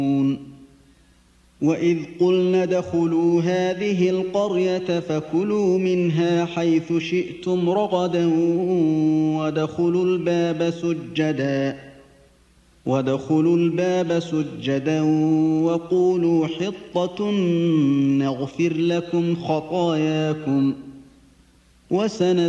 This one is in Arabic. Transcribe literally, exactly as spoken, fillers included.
وإذ قلنا ادخلوا هذه القرية فكلوا منها حيث شئتم رغدا وادخلوا الباب سجدا وادخلوا الباب سجدا وقولوا حطة نغفر لكم خطاياكم وسنزيد